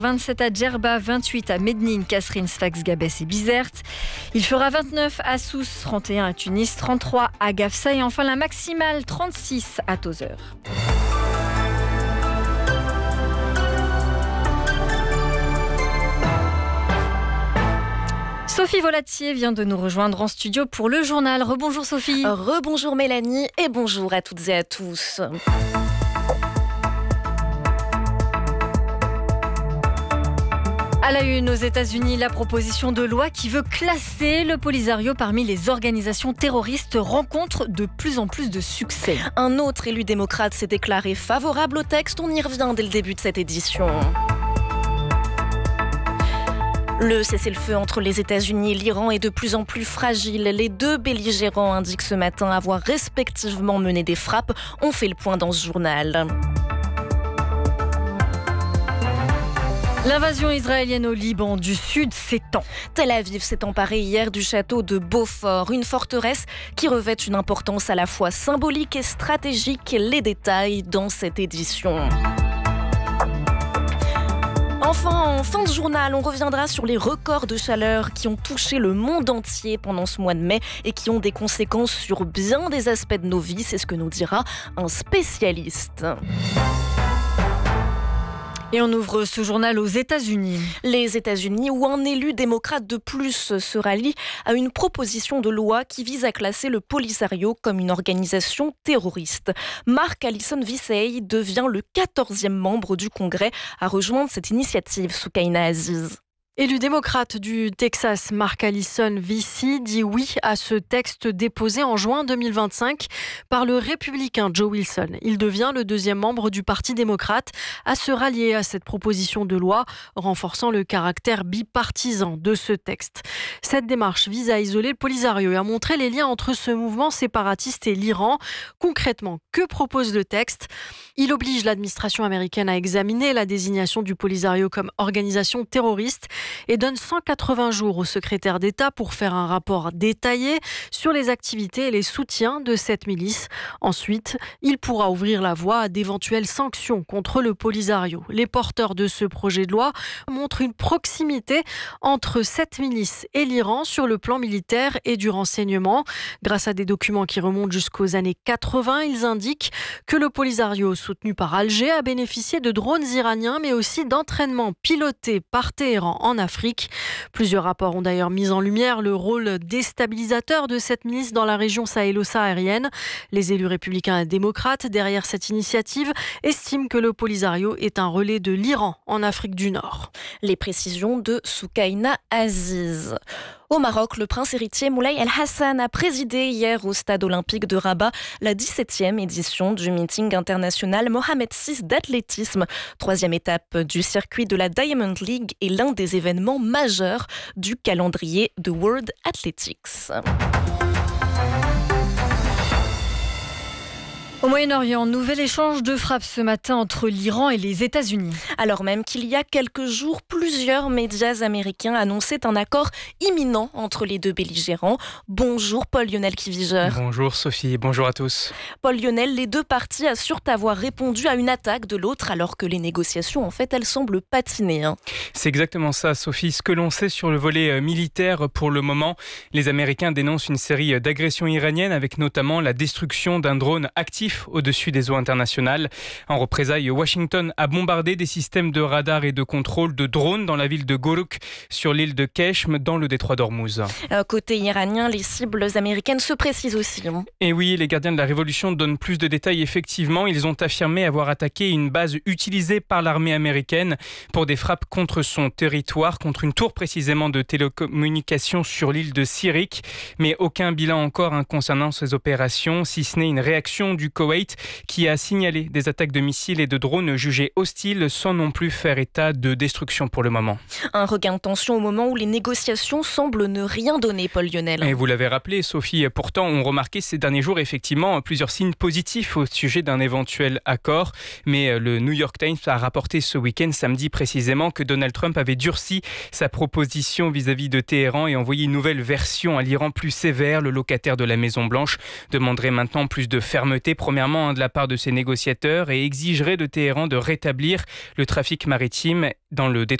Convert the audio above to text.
27 à Djerba, 28 à Mednin, Kasserine, Sfax, Gabès et Bizerte. Il fera 29 à Sousse, 31 à Tunis, 33 à Gafsa et enfin la maximale 36 à Tozeur. Sophie Volatier vient de nous rejoindre en studio pour le journal. Rebonjour Sophie. Rebonjour Mélanie et bonjour à toutes et à tous. À la une, aux États-Unis, la proposition de loi qui veut classer le Polisario parmi les organisations terroristes rencontre de plus en plus de succès. Un autre élu démocrate s'est déclaré favorable au texte. On y revient dès le début de cette édition. Le cessez-le-feu entre les États-Unis et l'Iran est de plus en plus fragile. Les deux belligérants indiquent ce matin avoir respectivement mené des frappes. On fait le point dans ce journal. L'invasion israélienne au Liban du Sud s'étend. Tel Aviv s'est emparé hier du château de Beaufort, une forteresse qui revêt une importance à la fois symbolique et stratégique. Les détails dans cette édition. Enfin, en fin de journal, on reviendra sur les records de chaleur qui ont touché le monde entier pendant ce mois de mai et qui ont des conséquences sur bien des aspects de nos vies. C'est ce que nous dira un spécialiste. Et on ouvre ce journal aux États-Unis. Les États-Unis, où un élu démocrate de plus se rallie à une proposition de loi qui vise à classer le Polisario comme une organisation terroriste. Mark Allison Vicey devient le 14e membre du Congrès à rejoindre cette initiative, Soukaina Aziz. Élu démocrate du Texas, Mark Allison Vicey dit oui à ce texte déposé en juin 2025 par le républicain Joe Wilson. Il devient le 2e membre du Parti démocrate à se rallier à cette proposition de loi, renforçant le caractère bipartisan de ce texte. Cette démarche vise à isoler le Polisario et à montrer les liens entre ce mouvement séparatiste et l'Iran. Concrètement, que propose le texte ? Il oblige l'administration américaine à examiner la désignation du Polisario comme organisation terroriste et donne 180 jours au secrétaire d'État pour faire un rapport détaillé sur les activités et les soutiens de cette milice. Ensuite, il pourra ouvrir la voie à d'éventuelles sanctions contre le Polisario. Les porteurs de ce projet de loi montrent une proximité entre cette milice et l'Iran sur le plan militaire et du renseignement. Grâce à des documents qui remontent jusqu'aux années 80, ils indiquent que le Polisario, soutenu par Alger, a bénéficié de drones iraniens, mais aussi d'entraînements pilotés par Téhéran en Afrique. Plusieurs rapports ont d'ailleurs mis en lumière le rôle déstabilisateur de cette milice dans la région sahélo-saharienne. Les élus républicains et démocrates derrière cette initiative estiment que le Polisario est un relais de l'Iran en Afrique du Nord. Les précisions de Soukaina Aziz. Au Maroc, le prince héritier Moulay El Hassan a présidé hier au stade olympique de Rabat la 17e édition du meeting international Mohamed VI d'athlétisme. 3e étape du circuit de la Diamond League et l'un des événements majeurs du calendrier de World Athletics. Au Moyen-Orient, nouvel échange de frappes ce matin entre l'Iran et les États-Unis. Alors même qu'il y a quelques jours, plusieurs médias américains annonçaient un accord imminent entre les deux belligérants. Bonjour Paul-Lionel Kiviger. Bonjour Sophie, bonjour à tous. Paul-Lionel, les deux parties assurent avoir répondu à une attaque de l'autre alors que les négociations, en fait, elles semblent patiner. C'est exactement ça Sophie. Ce que l'on sait sur le volet militaire pour le moment, les Américains dénoncent une série d'agressions iraniennes avec notamment la destruction d'un drone actif au-dessus des eaux internationales. En représailles, Washington a bombardé des systèmes de radar et de contrôle de drones dans la ville de Goruk, sur l'île de Keshm, dans le détroit d'Ormuz. Côté iranien, les cibles américaines se précisent aussi. Et oui, les gardiens de la Révolution donnent plus de détails. Effectivement, ils ont affirmé avoir attaqué une base utilisée par l'armée américaine pour des frappes contre son territoire, contre une tour précisément de télécommunications sur l'île de Sirik. Mais aucun bilan encore concernant ces opérations, si ce n'est une réaction du Koweït qui a signalé des attaques de missiles et de drones jugés hostiles sans non plus faire état de destruction pour le moment. Un regain de tension au moment où les négociations semblent ne rien donner, Paul-Lionel. Et vous l'avez rappelé, Sophie, pourtant on remarquait ces derniers jours effectivement plusieurs signes positifs au sujet d'un éventuel accord. Mais le New York Times a rapporté ce week-end, samedi précisément, que Donald Trump avait durci sa proposition vis-à-vis de Téhéran et envoyé une nouvelle version à l'Iran plus sévère. Le locataire de la Maison-Blanche demanderait maintenant plus de fermeté, premièrement de la part de ses négociateurs et exigerait de Téhéran de rétablir le trafic maritime dans le détroit